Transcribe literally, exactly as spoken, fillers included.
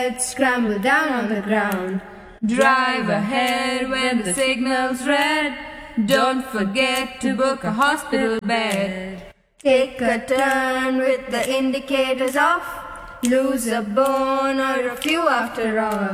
get scrambled down on the ground. Drive ahead when the signal's red. Don't forget to book a hospital bed. Take a turn with the indicators off. Lose a bone or a few after all.